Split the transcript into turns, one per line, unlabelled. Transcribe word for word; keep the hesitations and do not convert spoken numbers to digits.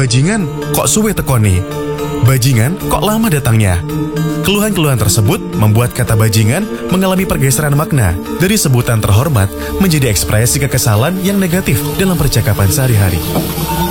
Bajingan, kok suwe tekoni? Bajingan, kok lama datangnya? Keluhan-keluhan tersebut membuat kata bajingan mengalami pergeseran makna dari sebutan terhormat menjadi ekspresi kekesalan yang negatif dalam percakapan sehari-hari.